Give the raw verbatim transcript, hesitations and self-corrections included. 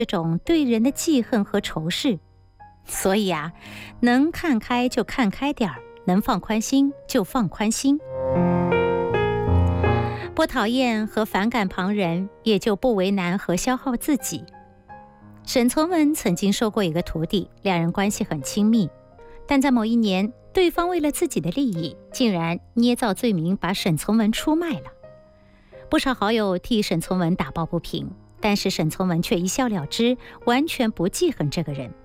这种对人的记恨和仇视。所以啊，能看开就看开点儿，能放宽心就放宽心。不讨厌和反感旁人，也就不为难和消耗自己。沈从文曾经收过一个徒弟，两人关系很亲密，但在某一年，对方为了自己的利益，竟然捏造罪名把沈从文出卖了。不少好友替沈从文打抱不平，但是沈从文却一笑了之，完全不记恨这个人。